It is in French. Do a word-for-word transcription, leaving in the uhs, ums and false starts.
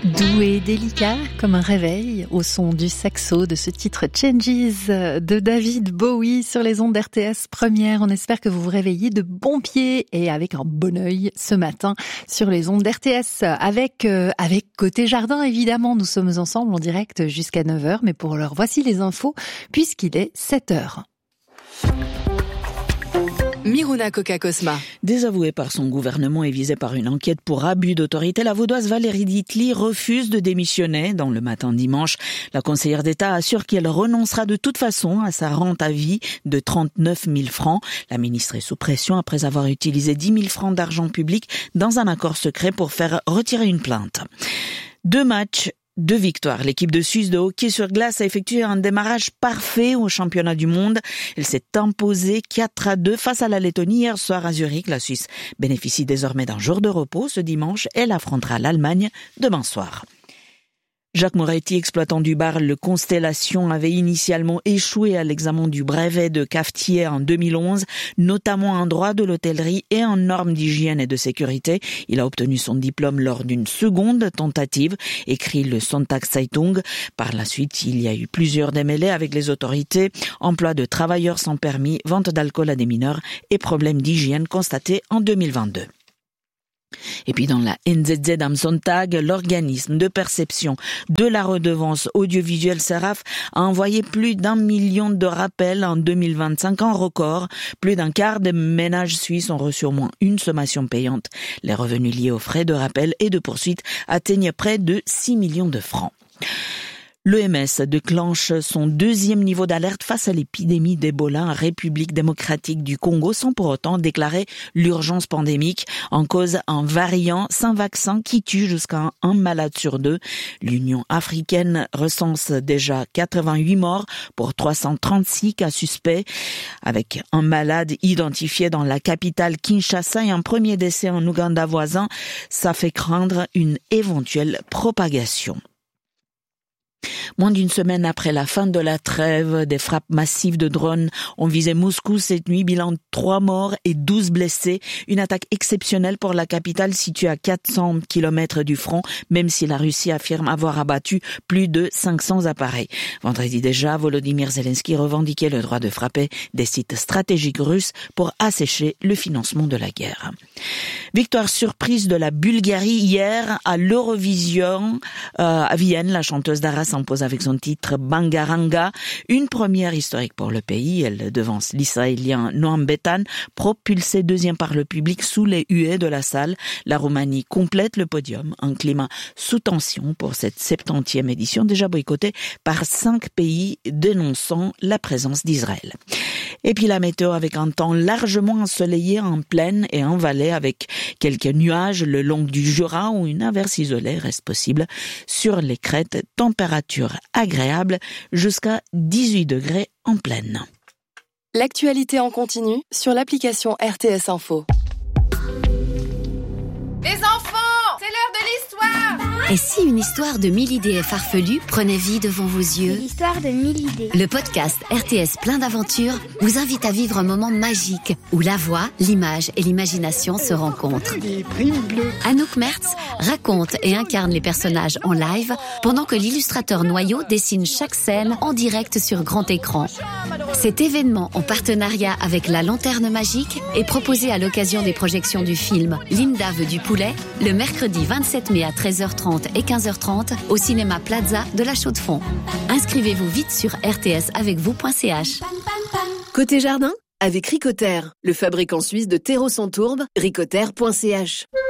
Doux et délicat comme un réveil au son du saxo de ce titre Changes de David Bowie sur les ondes d'R T S Première. On espère que vous vous réveillez de bon pied et avec un bon œil ce matin sur les ondes d'R T S avec euh, avec Côté Jardin évidemment. Nous sommes ensemble en direct jusqu'à neuf heures, mais pour l'heure voici les infos puisqu'il est sept heures. Miruna Coca-Cosma. Désavouée par son gouvernement et visée par une enquête pour abus d'autorité, la vaudoise Valérie Ditli refuse de démissionner. Dans le matin dimanche, la conseillère d'État assure qu'elle renoncera de toute façon à sa rente à vie de trente-neuf mille francs. La ministre est sous pression après avoir utilisé dix mille francs d'argent public dans un accord secret pour faire retirer une plainte. Deux matchs. Deux victoires. L'équipe de Suisse de hockey sur glace a effectué un démarrage parfait au championnat du monde. Elle s'est imposée quatre à deux face à la Lettonie hier soir à Zurich. La Suisse bénéficie désormais d'un jour de repos ce dimanche. Elle affrontera l'Allemagne demain soir. Jacques Moretti, exploitant du bar Le Constellation, avait initialement échoué à l'examen du brevet de cafetier en deux mille onze, notamment en droit de l'hôtellerie et en normes d'hygiène et de sécurité. Il a obtenu son diplôme lors d'une seconde tentative, écrit le Sonntagszeitung. Par la suite, il y a eu plusieurs démêlés avec les autorités, emploi de travailleurs sans permis, vente d'alcool à des mineurs et problèmes d'hygiène constatés en deux mille vingt-deux. Et puis dans la N Z Z am Sonntag, l'organisme de perception de la redevance audiovisuelle SERAF a envoyé plus d'un million de rappels en deux mille vingt-cinq, en record. Plus d'un quart des ménages suisses ont reçu au moins une sommation payante. Les revenus liés aux frais de rappel et de poursuite atteignent près de six millions de francs. L'O M S déclenche son deuxième niveau d'alerte face à l'épidémie d'Ebola en République démocratique du Congo sans pour autant déclarer l'urgence pandémique. En cause, un variant sans vaccin qui tue jusqu'à un malade sur deux. L'Union africaine recense déjà quatre-vingt-huit morts pour trois cent trente-six cas suspects, avec un malade identifié dans la capitale Kinshasa et un premier décès en Ouganda voisin. Ça fait craindre une éventuelle propagation. Moins d'une semaine après la fin de la trêve, des frappes massives de drones ont visé Moscou cette nuit, bilan trois morts et douze blessés. Une attaque exceptionnelle pour la capitale située à quatre cents kilomètres du front, même si la Russie affirme avoir abattu plus de cinq cents appareils. Vendredi déjà, Volodymyr Zelensky revendiquait le droit de frapper des sites stratégiques russes pour assécher le financement de la guerre. Victoire surprise de la Bulgarie hier à l'Eurovision euh, à Vienne. La chanteuse Dara s'impose avec son titre Bangaranga, une première historique pour le pays. Elle devance l'Israélien Noam Betan, propulsé deuxième par le public sous les huées de la salle. La Roumanie complète le podium, un climat sous tension pour cette septantième édition déjà boycottée par cinq pays dénonçant la présence d'Israël. Et puis la météo avec un temps largement ensoleillé en plaine et en vallée avec quelques nuages le long du Jura où une averse isolée reste possible sur les crêtes. Température agréable jusqu'à dix-huit degrés en plaine. L'actualité en continu sur l'application R T S Info. Les enfants, c'est l'heure de l'histoire. Et si une histoire de mille idées farfelues prenait vie devant vos yeux ? L'histoire de mille idées. Le podcast R T S plein d'aventures vous invite à vivre un moment magique où la voix, l'image et l'imagination se rencontrent. Anouk Mertz raconte et incarne les personnages en live pendant que l'illustrateur Noyau dessine chaque scène en direct sur grand écran. Cet événement en partenariat avec la Lanterne Magique est proposé à l'occasion des projections du film Linda veut du poulet le mercredi vingt-sept mai à treize heures trente et quinze heures trente au cinéma Plaza de la Chaux-de-Fonds. Inscrivez-vous vite sur r t s avec vous point c h. Côté Jardin avec Ricoter, le fabricant suisse de terreau sans tourbe, ricoter point c h.